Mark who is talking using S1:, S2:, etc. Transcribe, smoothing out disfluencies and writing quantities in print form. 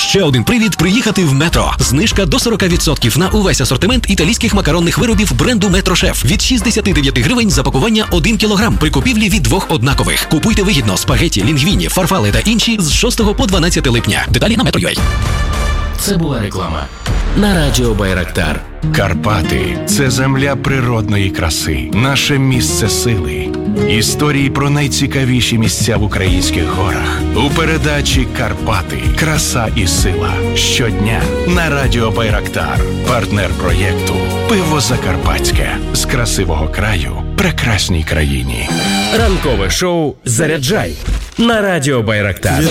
S1: Ще один привід приїхати в Метро. Знижка до 40% на увесь асортимент італійських макаронних виробів бренду Метро Шеф. Від 69 гривень за пакування 1 кілограм при купівлі від 2 однакових. Купуйте вигідно спагеті, лінгвіні, фарфали та інші з 6 по 12 липня. Деталі на Metro.ua.
S2: Це була реклама на радіо Байрактар.
S3: Карпати – це земля природної краси, наше місце сили. Історії про найцікавіші місця в українських горах. У передачі «Карпати. Краса і сила». Щодня на радіо Байрактар. Партнер проєкту «Пиво Закарпатське». З красивого краю прекрасній країні.
S2: Ранкове шоу «Заряджай» на радіо Байрактар.